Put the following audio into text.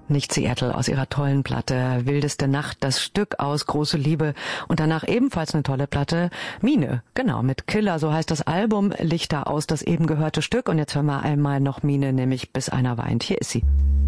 nicht Seattle aus ihrer tollen Platte Wildeste Nacht, das Stück aus Große Liebe und danach ebenfalls eine tolle Platte Mine, genau, mit Killer, so heißt das Album, Lichter aus, das eben gehörte Stück und jetzt hören wir einmal noch Mine, nämlich Bis einer weint. Hier ist sie.